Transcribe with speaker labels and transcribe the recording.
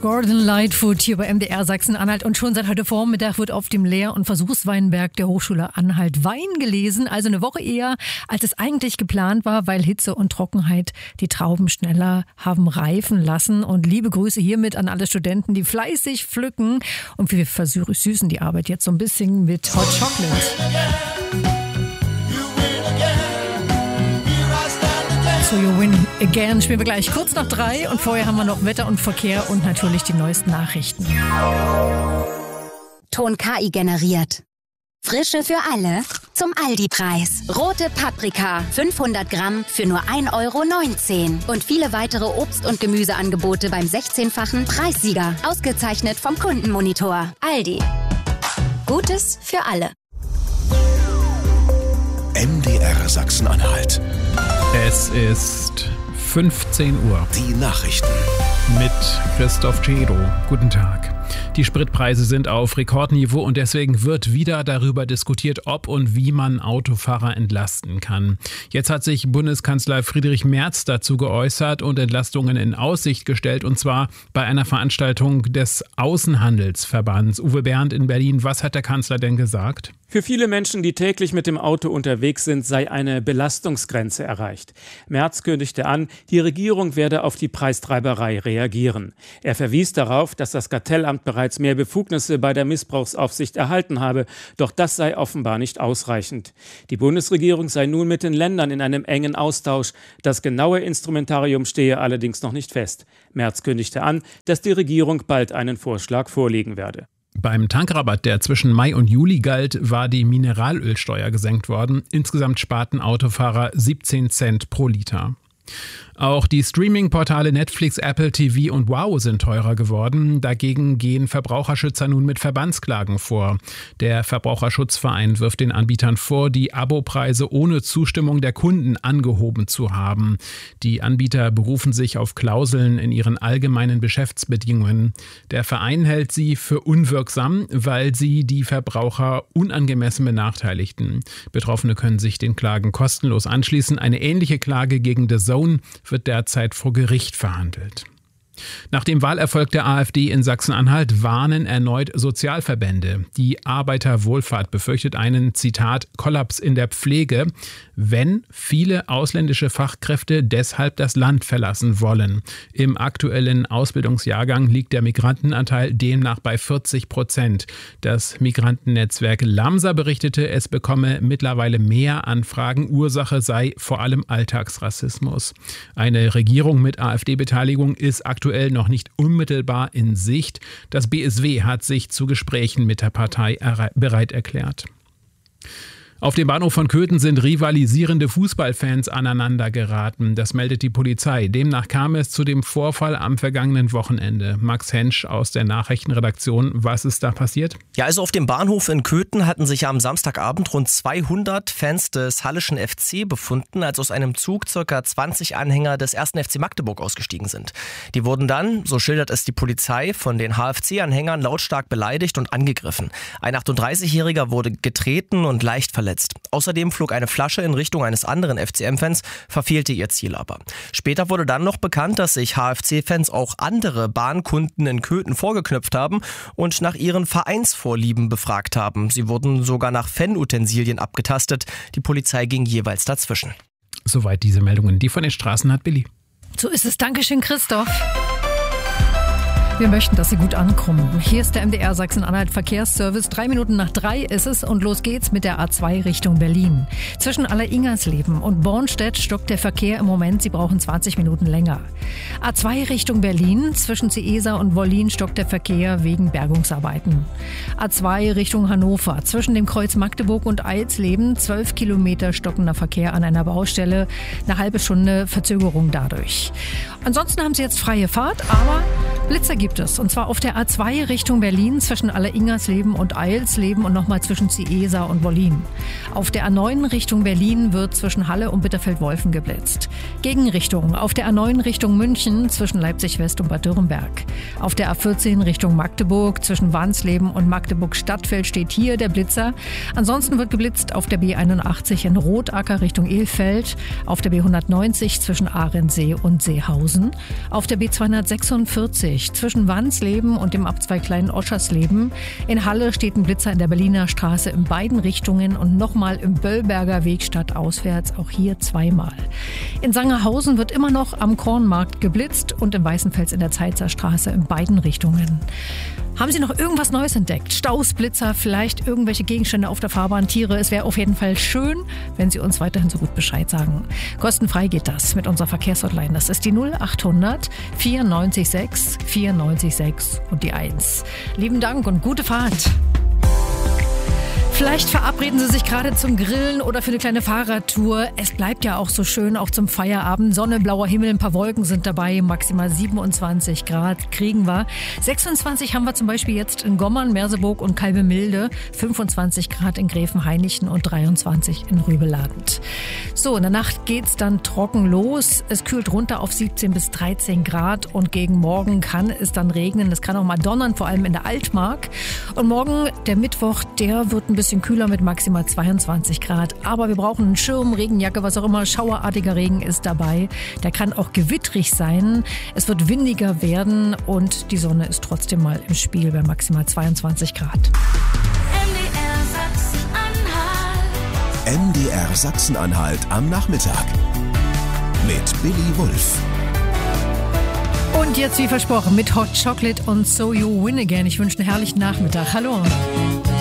Speaker 1: Gordon Lightfoot hier bei MDR Sachsen-Anhalt und schon seit heute Vormittag wird auf dem Lehr- und Versuchsweinberg der Hochschule Anhalt Wein gelesen, also eine Woche eher, als es eigentlich geplant war, weil Hitze und Trockenheit die Trauben schneller haben reifen lassen. Und liebe Grüße hiermit an alle Studenten, die fleißig pflücken, und wir versüßen die Arbeit jetzt so ein bisschen mit Hot Chocolate. So You Win Again spielen wir gleich kurz nach 3 und vorher haben wir noch Wetter und Verkehr und natürlich die neuesten Nachrichten.
Speaker 2: Ton KI generiert. Frische für alle zum Aldi-Preis. Rote Paprika, 500 Gramm für nur 1,19 € und viele weitere Obst- und Gemüseangebote beim 16-fachen Preissieger. Ausgezeichnet vom Kundenmonitor. Aldi. Gutes für alle.
Speaker 3: MDR Sachsen-Anhalt.
Speaker 4: Es ist 15 Uhr.
Speaker 3: Die Nachrichten.
Speaker 4: Mit Christoph Cedo. Guten Tag. Die Spritpreise sind auf Rekordniveau und deswegen wird wieder darüber diskutiert, ob und wie man Autofahrer entlasten kann. Jetzt hat sich Bundeskanzler Friedrich Merz dazu geäußert und Entlastungen in Aussicht gestellt, und zwar bei einer Veranstaltung des Außenhandelsverbands. Uwe Bernd in Berlin, was hat der Kanzler denn gesagt?
Speaker 5: Für viele Menschen, die täglich mit dem Auto unterwegs sind, sei eine Belastungsgrenze erreicht. Merz kündigte an, die Regierung werde auf die Preistreiberei reagieren. Er verwies darauf, dass das Kartellamt bereits mehr Befugnisse bei der Missbrauchsaufsicht erhalten habe, doch das sei offenbar nicht ausreichend. Die Bundesregierung sei nun mit den Ländern in einem engen Austausch. Das genaue Instrumentarium stehe allerdings noch nicht fest. Merz kündigte an, dass die Regierung bald einen Vorschlag vorlegen werde.
Speaker 4: Beim Tankrabatt, der zwischen Mai und Juli galt, war die Mineralölsteuer gesenkt worden. Insgesamt sparten Autofahrer 17 Cent pro Liter. Auch die Streaming-Portale Netflix, Apple TV und Wow sind teurer geworden. Dagegen gehen Verbraucherschützer nun mit Verbandsklagen vor. Der Verbraucherschutzverein wirft den Anbietern vor, die Abopreise ohne Zustimmung der Kunden angehoben zu haben. Die Anbieter berufen sich auf Klauseln in ihren allgemeinen Geschäftsbedingungen. Der Verein hält sie für unwirksam, weil sie die Verbraucher unangemessen benachteiligten. Betroffene können sich den Klagen kostenlos anschließen. Eine ähnliche Klage gegen The Zone wird derzeit vor Gericht verhandelt. Nach dem Wahlerfolg der AfD in Sachsen-Anhalt warnen erneut Sozialverbände. Die Arbeiterwohlfahrt befürchtet einen, Zitat, Kollaps in der Pflege, wenn viele ausländische Fachkräfte deshalb das Land verlassen wollen. Im aktuellen Ausbildungsjahrgang liegt der Migrantenanteil demnach bei 40%. Das Migrantennetzwerk Lamsa berichtete, es bekomme mittlerweile mehr Anfragen. Ursache sei vor allem Alltagsrassismus. Eine Regierung mit AfD-Beteiligung ist aktuell noch nicht unmittelbar in Sicht. Das BSW hat sich zu Gesprächen mit der Partei bereit erklärt. Auf dem Bahnhof von Köthen sind rivalisierende Fußballfans aneinandergeraten. Das meldet die Polizei. Demnach kam es zu dem Vorfall am vergangenen Wochenende. Max Hensch aus der Nachrichtenredaktion. Was ist da passiert?
Speaker 6: Ja, also auf dem Bahnhof in Köthen hatten sich am Samstagabend rund 200 Fans des Halleschen FC befunden, als aus einem Zug ca. 20 Anhänger des 1. FC Magdeburg ausgestiegen sind. Die wurden dann, so schildert es die Polizei, von den HFC-Anhängern lautstark beleidigt und angegriffen. Ein 38-Jähriger wurde getreten und leicht verletzt. Außerdem flog eine Flasche in Richtung eines anderen FCM-Fans, verfehlte ihr Ziel aber. Später wurde dann noch bekannt, dass sich HFC-Fans auch andere Bahnkunden in Köthen vorgeknüpft haben und nach ihren Vereinsvorlieben befragt haben. Sie wurden sogar nach Fanutensilien abgetastet. Die Polizei ging jeweils dazwischen.
Speaker 4: Soweit diese Meldungen. Die von den Straßen hat Billy.
Speaker 1: So ist es. Dankeschön, Christoph. Wir möchten, dass Sie gut ankommen. Hier ist der MDR Sachsen-Anhalt Verkehrsservice. 3 Minuten nach 3 ist es und los geht's mit der A2 Richtung Berlin. Zwischen Alleringersleben und Bornstedt stockt der Verkehr im Moment. Sie brauchen 20 Minuten länger. A2 Richtung Berlin. Zwischen Ciesa und Wollin stockt der Verkehr wegen Bergungsarbeiten. A2 Richtung Hannover. Zwischen dem Kreuz Magdeburg und Eilsleben 12 Kilometer stockender Verkehr an einer Baustelle. Eine halbe Stunde Verzögerung dadurch. Ansonsten haben Sie jetzt freie Fahrt, aber Blitzer gibt es. Und zwar auf der A2 Richtung Berlin zwischen Alleringersleben und Eilsleben und nochmal zwischen Ciesa und Wollin. Auf der A9 Richtung Berlin wird zwischen Halle und Bitterfeld-Wolfen geblitzt. Gegenrichtung auf der A9 Richtung München zwischen Leipzig-West und Bad Dürrenberg. Auf der A14 Richtung Magdeburg zwischen Wansleben und Magdeburg-Stadtfeld steht hier der Blitzer. Ansonsten wird geblitzt auf der B81 in Rotacker Richtung Ilfeld, auf der B190 zwischen Ahrensee und Seehausen, auf der B246 Vorsicht zwischen Wandsleben und dem Abzweig Klein-Oschersleben. In Halle steht ein Blitzer in der Berliner Straße in beiden Richtungen und nochmal im Böllberger Weg stadtauswärts, auch hier zweimal. In Sangerhausen wird immer noch am Kornmarkt geblitzt und in Weißenfels in der Zeitzer Straße in beiden Richtungen. Haben Sie noch irgendwas Neues entdeckt? Staus, Blitzer, vielleicht irgendwelche Gegenstände auf der Fahrbahn, Tiere? Es wäre auf jeden Fall schön, wenn Sie uns weiterhin so gut Bescheid sagen. Kostenfrei geht das mit unserer Verkehrshotline. Das ist die 0800 94 94 6 und die 1. Lieben Dank und gute Fahrt. Vielleicht verabreden Sie sich gerade zum Grillen oder für eine kleine Fahrradtour. Es bleibt ja auch so schön, auch zum Feierabend. Sonne, blauer Himmel, ein paar Wolken sind dabei. Maximal 27 Grad kriegen wir. 26 haben wir zum Beispiel jetzt in Gommern, Merseburg und Kalbemilde. 25 Grad in Gräfenhainichen und 23 in Rübeladent. So, in der Nacht geht's dann trocken los. Es kühlt runter auf 17 bis 13 Grad und gegen morgen kann es dann regnen. Es kann auch mal donnern, vor allem in der Altmark. Und morgen, der Mittwoch, der wird ein bisschen kühler mit maximal 22 Grad. Aber wir brauchen einen Schirm, Regenjacke, was auch immer. Schauerartiger Regen ist dabei. Der kann auch gewittrig sein. Es wird windiger werden und die Sonne ist trotzdem mal im Spiel bei maximal 22 Grad.
Speaker 3: MDR Sachsen-Anhalt am Nachmittag mit Billy Wulff.
Speaker 1: Und jetzt wie versprochen mit Hot Chocolate und So You Win Again. Ich wünsche einen herrlichen Nachmittag. Hallo.